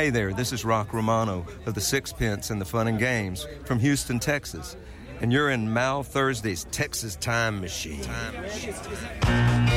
Hey there, this is Rock Romano of the Sixpence and the Fun and Games from Houston, Texas. And you're in Mal Thursday's Texas Time Machine.